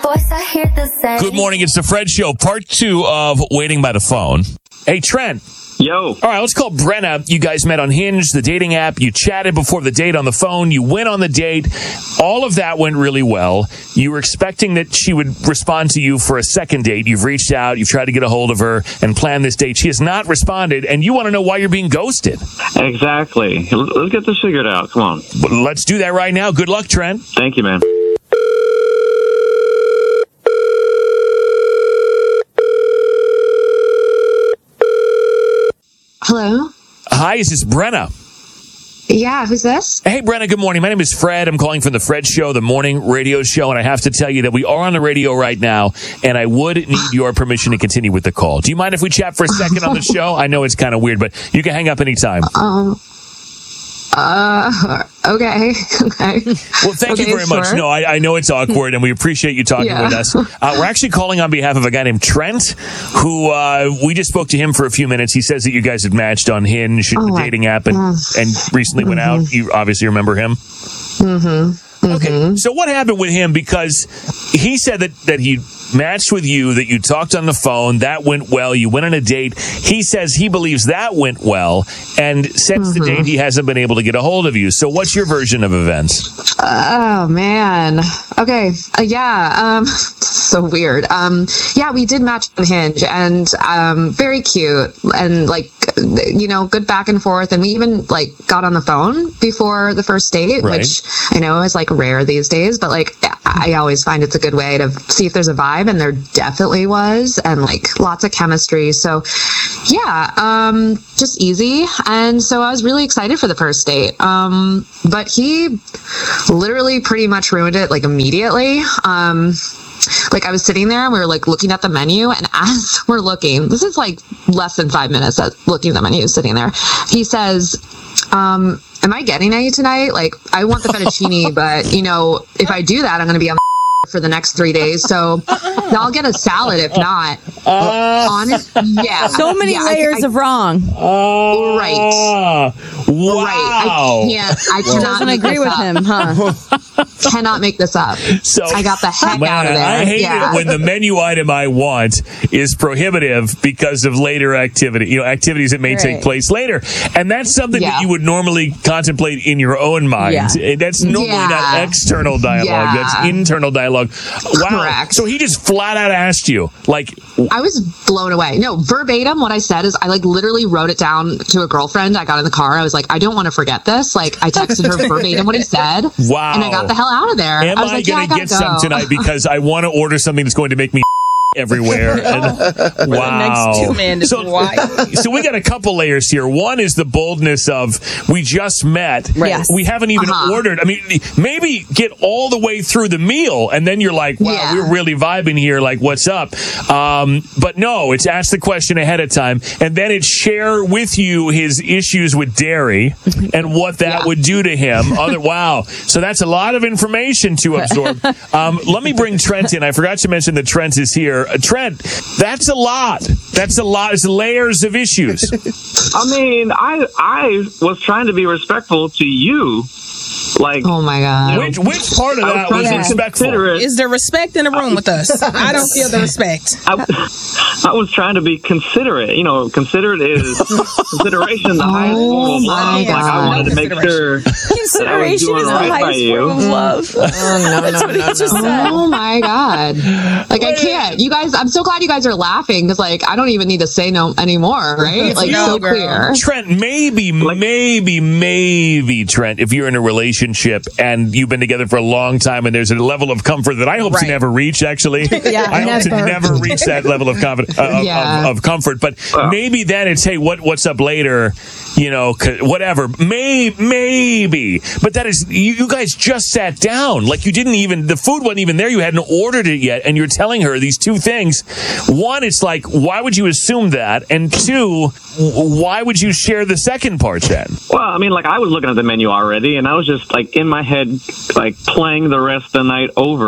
voice, I hear the same. Good morning. It's the Fred Show, part 2 of Waiting by the Phone. Hey, Trent. Yo. All right, let's call Brenna. You guys met on Hinge, the dating app. You chatted before the date on the phone. You went on the date. All of that went really well. You were expecting that she would respond to you for a second date. You've reached out. You've tried to get a hold of her and plan this date. She has not responded, and you want to know why you're being ghosted. Exactly. Let's get this figured out. Come on. Let's do that right now. Good luck, Trent. Thank you, man. Hello? Hi, is this Brenna? Yeah, who's this? Hey, Brenna, good morning. My name is Fred. I'm calling from the Fred Show, the morning radio show, and I have to tell you that we are on the radio right now, and I would need your permission to continue with the call. Do you mind if we chat for a second on the show? I know it's kind of weird, but you can hang up anytime. Okay. Well, thank you very much. No, I know it's awkward, and we appreciate you talking with us. We're actually calling on behalf of a guy named Trent, who we just spoke to him for a few minutes. He says that you guys have matched on Hinge, the dating app, and recently went out. You obviously remember him. Okay, so what happened with him? Because he said that he matched with you, that you talked on the phone, that went well, you went on a date. He says he believes that went well, and since the date, he hasn't been able to get a hold of you. So what's your version of events? Oh, man. Okay. So weird. Yeah, we did match on Hinge, and very cute, and good back and forth, and we even got on the phone before the first date, which I know is rare these days, but I always find it's a good way to see if there's a vibe, and there definitely was, and lots of chemistry. So yeah, just easy. And so I was really excited for the first date. But he literally pretty much ruined it immediately. I was sitting there and we were looking at the menu, and as we're looking, this is less than 5 minutes at looking at the menu, sitting there, he says, am I getting any tonight? I want the fettuccine, but if I do that, I'm going to be on for the next 3 days. So I'll get a salad if not. Honest, yeah. So many layers of wrong. Right. Wow. Right. I cannot agree with him, huh? Cannot make this up. So I got the heck out of there. I hate it when the menu item I want is prohibitive because of later activity, activities that may take place later. And that's something that you would normally contemplate in your own mind. Yeah. That's normally not external dialogue. That's internal dialogue. Wow. Correct. So he just flat out asked you, I was blown away. No, verbatim, what I said is I literally wrote it down to a girlfriend. I got in the car. I was I don't want to forget this. I texted her verbatim what he said. Wow. And I got the hell out of there. Am I going to get some tonight because I want to order something that's going to make me everywhere? And, wow. The next 2 men is wild. So we got a couple layers here. One is the boldness of we just met. Yes. We haven't even ordered. I mean, maybe get all the way through the meal and then you're wow, we're really vibing here. What's up? But no, it's ask the question ahead of time, and then it's share with you his issues with dairy and what that would do to him. Wow. So that's a lot of information to absorb. Let me bring Trent in. I forgot to mention that Trent is here. Trent, that's a lot. That's a lot. It's layers of issues. I mean, I was trying to be respectful to you. Oh my God. Which part of that was respectful? Is there respect in the room with us? I don't feel the respect. I was trying to be considerate. Considerate is consideration the highest form of love. I wanted to make sure consideration is the highest form of love. Oh my God. I can't. You guys, I'm so glad you guys are laughing because I don't even need to say no anymore, right? So clear. Trent, maybe, Trent, if you're in a relationship and you've been together for a long time and there's a level of comfort that I hope to never reach, actually. I hope to never reach that level of of comfort. But maybe then it's, hey, what's up later? Whatever. Maybe. But that is, you guys just sat down. You didn't even, the food wasn't even there. You hadn't ordered it yet. And you're telling her these two things. One, it's why would you assume that? And two, why would you share the second part then? Well, I mean, I was looking at the menu already, and I was just in my head, playing the rest of the night over.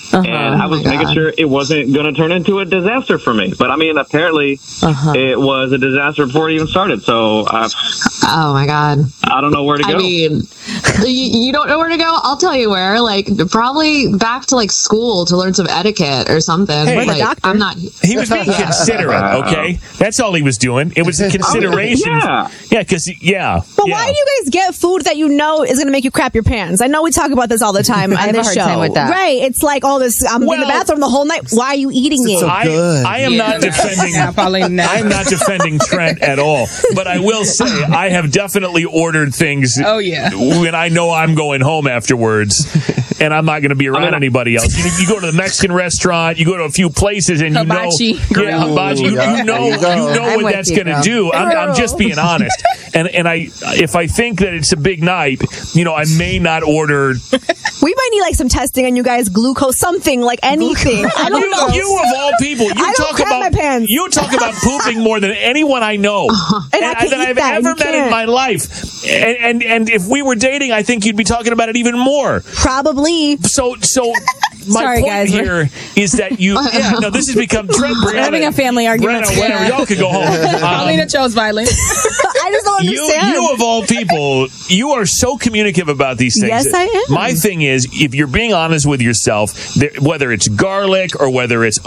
and I was making sure it wasn't going to turn into a disaster for me. But I mean, apparently it was a disaster before it even started. So, oh my God, I don't know where to go. I mean, you don't know where to go? I'll tell you where. Like, probably back to like school to learn some etiquette or something. Hey, like, I'm not. He was being considerate. Okay, that's all he was doing. It was a consideration. Because But why do you guys get food that you know is going to make you crap your pants? I know we talk about this all the time on this show. Time with that. Right? It's like all this. I'm in the bathroom the whole night. Why are you eating it? So good. I am not defending. I'm not defending Trent at all. But I will say I have definitely ordered things. Oh yeah. When I know I'm going home afterwards, and I'm not going to be around anybody else. You go to the Mexican restaurant. You go to a few places, and hibachi. Hibachi. You know what that's going to do. I'm just being honest. And if I think that it's a big night, I may not order. We might need like some testing on you guys, glucose, something like anything. I don't know. You of all people, you talk about pooping more than anyone I know, and that I've ever met in my life. And if we were dating, I think you'd be talking about it even more. Probably. So. My point here is that this has become Trent. We're having a family argument. Whatever, y'all could go home. Paulina chose violence. I just don't understand. You of all people, you are so communicative about these things. Yes, I am. My thing is, if you're being honest with yourself, whether it's garlic or whether it's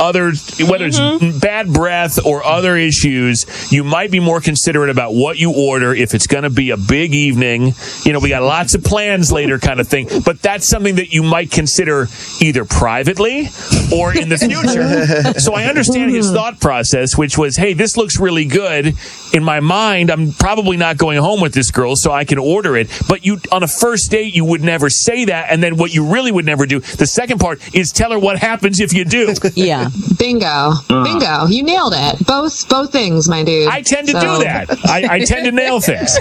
bad breath or other issues, you might be more considerate about what you order if it's going to be a big evening. We got lots of plans later kind of thing. But that's something that you might consider either privately or in the future. So I understand his thought process, which was, hey, this looks really good. In my mind, I'm probably not going home with this girl, so I can order it. But on a first date, you would never say that. And then what you really would never do, the second part, is tell her what happens if you do. Yeah. Bingo. You nailed it. Both things, my dude. I tend to do that. I tend to nail things.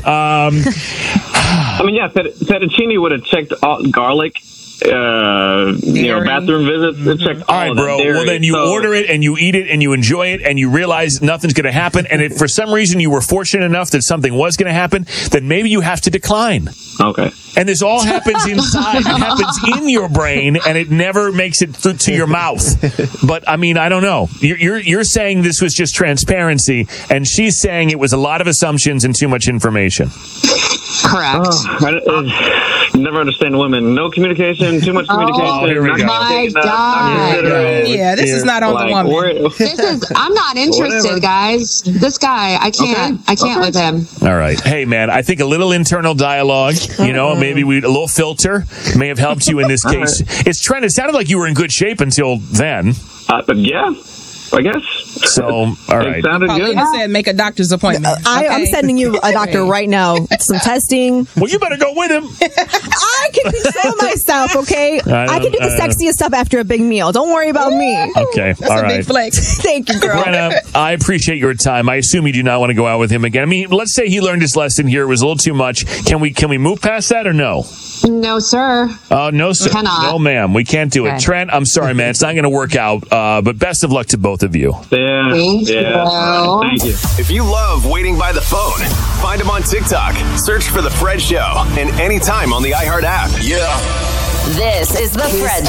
Fettuccine would have checked all garlic. Bathroom visits. It checked all right, bro. Well, then you order it and you eat it and you enjoy it and you realize nothing's going to happen. And if for some reason you were fortunate enough that something was going to happen, then maybe you have to decline. Okay. And this all happens inside. It happens in your brain, and it never makes it to your mouth. But I mean, I don't know. You're saying this was just transparency, and she's saying it was a lot of assumptions and too much information. Correct. I never understand women. No communication, too much communication. Oh, here we go. My God. Yeah, this is not on the woman. I'm not interested, guys. This guy, I can't with him. All right. Hey, man, I think a little internal dialogue, maybe a little filter may have helped you in this case. Right. It's Trent. It sounded like you were in good shape until then. Yeah. I guess. So, all right. It sounded good. Paulina said make a doctor's appointment. I'm sending you a doctor right now. Some testing. Well, you better go with him. I can control myself, okay? I can do the sexiest stuff after a big meal. Don't worry about me. Okay, that's a big flex. Thank you, girl. Brenna, I appreciate your time. I assume you do not want to go out with him again. I mean, let's say he learned his lesson here. It was a little too much. Can we move past that or no? No, sir. No, sir. Cannot. No, ma'am. We can't do it. Trent, I'm sorry, man. It's not going to work out. But best of luck to both of you. Yeah. Thank you. If you love waiting by the phone, find him on TikTok. Search for The Fred Show. And anytime on the iHeart app. Yeah. This is The Fred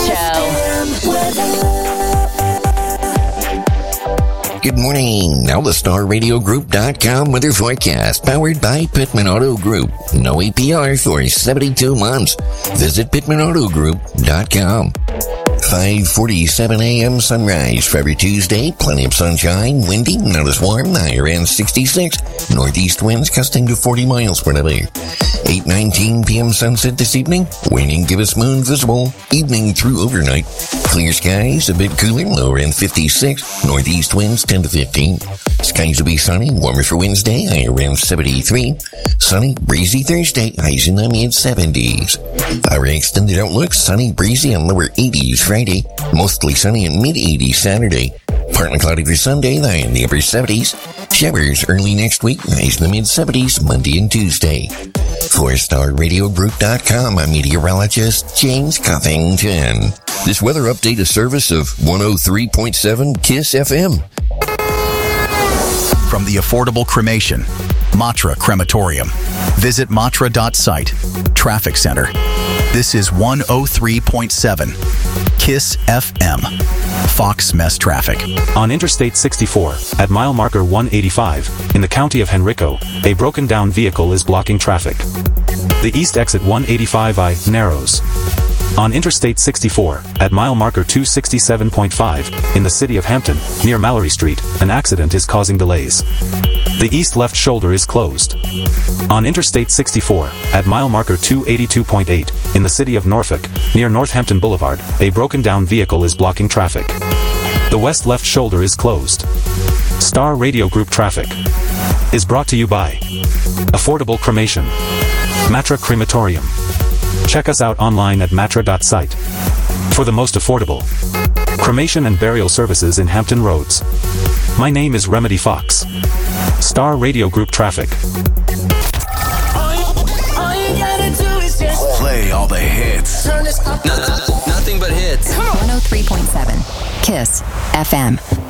Show. Good morning. Now the StarRadioGroup.com weather forecast, powered by Pittman Auto Group. No APR for 72 months. Visit PittmanAutoGroup.com. 5:47 a.m. sunrise for every Tuesday. Plenty of sunshine, windy, not as warm. Higher end 66. Northeast winds gusting to 40 miles per hour. 8:19 p.m. sunset this evening. Waning gibbous moon visible. Evening through overnight. Clear skies, a bit cooler. Lower end 56. Northeast winds 10 to 15. Skies will be sunny. Warmer for Wednesday. Higher end 73. Sunny, breezy Thursday. Highs in the mid 70s. Our extended outlook. Sunny, breezy, and lower 80s Friday. Mostly sunny and mid 80s Saturday. Partly cloudy for Sunday, high in the upper 70s. Showers early next week, highs in the mid 70s Monday and Tuesday. For StarRadioGroup.com, I'm meteorologist James Covington. This weather update is service of 103.7 KISS FM. From the affordable cremation, Matra Crematorium. Visit matra.site. Traffic Center. This is 103.7 KISS FM. Fox Mess Traffic. On Interstate 64, at mile marker 185, in the county of Henrico, a broken down vehicle is blocking traffic. The east exit 185I narrows. On Interstate 64, at mile marker 267.5, in the city of Hampton, near Mallory Street, an accident is causing delays. The east left shoulder is closed. On Interstate 64, at mile marker 282.8, in the city of Norfolk, near Northampton Boulevard, a broken down vehicle is blocking traffic. The west left shoulder is closed. Star Radio Group Traffic is brought to you by Affordable Cremation, Matra Crematorium. Check us out online at matra.site for the most affordable cremation and burial services in Hampton Roads. My name is Remedy Fox. Star Radio Group Traffic. Play all the hits. Nothing but hits. 103.7 KISS FM.